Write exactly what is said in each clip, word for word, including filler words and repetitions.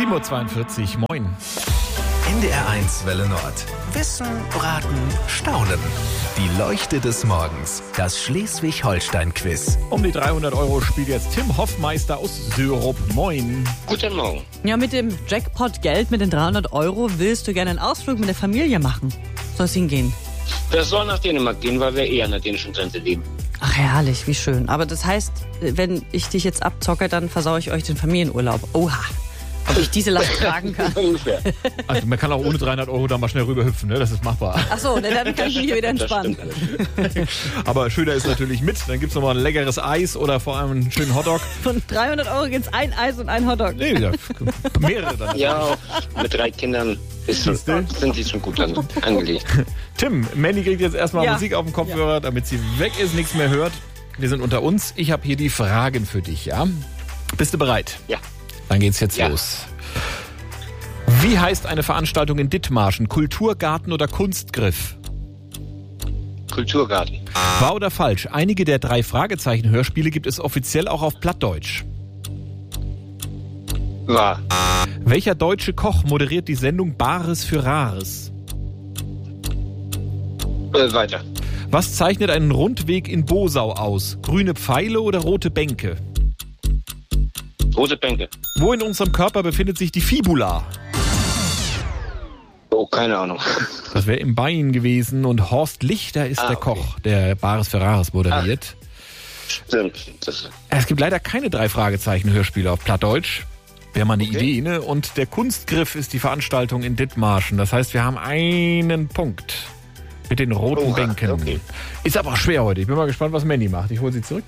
sieben Uhr zweiundvierzig, moin. N D R eins Welle Nord. Wissen, Raten, Staunen. Die Leuchte des Morgens. Das Schleswig-Holstein-Quiz. Um die dreihundert Euro spielt jetzt Tim Hoffmeister aus Syrup. Moin. Guten Morgen. Ja, mit dem Jackpot Geld, mit den dreihundert Euro, willst du gerne einen Ausflug mit der Familie machen. Soll es hingehen? Das soll nach Dänemark gehen, weil wir eher an der dänischen Grenze leben. Ach, herrlich, wie schön. Aber das heißt, wenn ich dich jetzt abzocke, dann versaue ich euch den Familienurlaub. Oha. Ob ich diese Last tragen kann. Ungefähr. Also man kann auch ohne dreihundert Euro da mal schnell rüberhüpfen, ne? Das ist machbar. Ach so, ne, dann kann ich mich hier wieder entspannen. Aber schöner ist natürlich mit. Dann gibt's nochmal ein leckeres Eis oder vor allem einen schönen Hotdog. Von dreihundert Euro gibt's ein Eis und ein Hotdog. Nee, ja, mehrere dann. Ja, mit drei Kindern ist schon, sind sie schon gut an, angelegt. Tim, Mandy kriegt jetzt erstmal Ja. Musik auf dem Kopfhörer, damit sie weg ist, nichts mehr hört. Wir sind unter uns. Ich habe hier die Fragen für dich, ja? Bist du bereit? Ja. Dann geht's jetzt Ja. los. Wie heißt eine Veranstaltung in Dithmarschen? Kulturgarten oder Kunstgriff? Kulturgarten. Wahr oder falsch? Einige der drei Fragezeichen-Hörspiele gibt es offiziell auch auf Plattdeutsch. Wahr. Welcher deutsche Koch moderiert die Sendung Bares für Rares? Äh, weiter. Was zeichnet einen Rundweg in Bosau aus? Grüne Pfeile oder rote Bänke? Rote Bänke. Wo in unserem Körper befindet sich die Fibula? Oh, keine Ahnung. Das wäre im Bein gewesen. Und Horst Lichter ist Ah, der okay. Koch, der Bares für Rares moderiert. Stimmt. Das, Es gibt leider keine drei Fragezeichen-Hörspiele auf Plattdeutsch. Wäre mal eine Okay. Idee, ne? Und der Kunstgriff ist die Veranstaltung in Dithmarschen. Das heißt, wir haben einen Punkt mit den roten Oha, Bänken. okay. Ist aber auch schwer heute. Ich bin mal gespannt, was Mandy macht. Ich hole sie zurück.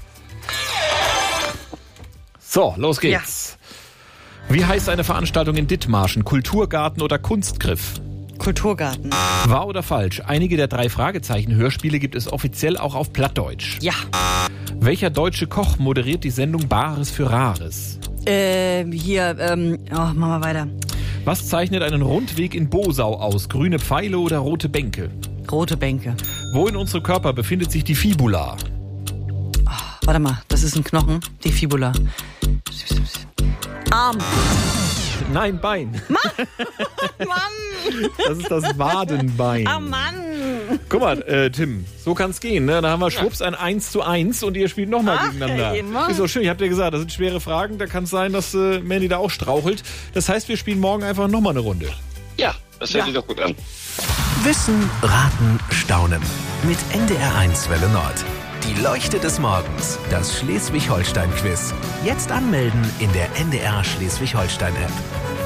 So, los geht's. Wie heißt eine Veranstaltung in Dithmarschen? Kulturgarten oder Kunstgriff? Kulturgarten. Wahr oder falsch? Einige der drei Fragezeichen-Hörspiele gibt es offiziell auch auf Plattdeutsch. Ja. Welcher deutsche Koch moderiert die Sendung Bares für Rares? Ähm, hier, ähm, oh, machen wir weiter. Was zeichnet einen Rundweg in Bosau aus? Grüne Pfeile oder rote Bänke? Rote Bänke. Wo in unserem Körper befindet sich die Fibula? Warte mal, das ist ein Knochen. Die Fibula. Arm. Nein, Bein. Mann. Das ist das Wadenbein. Oh Mann. Guck mal, äh, Tim, so kann's gehen, ne? Da haben wir schwupps ein eins zu eins und ihr spielt nochmal Ach, gegeneinander. immer. Ist so schön, ich hab dir gesagt, das sind schwere Fragen, da kann es sein, dass äh, Mandy da auch strauchelt. Das heißt, wir spielen morgen einfach nochmal eine Runde. ja, das hört Ja. sich doch gut an. Wissen, Raten, Staunen. Mit N D R eins Welle Nord. Die Leuchte des Morgens. Das Schleswig-Holstein-Quiz. Jetzt anmelden in der N D R Schleswig-Holstein-App.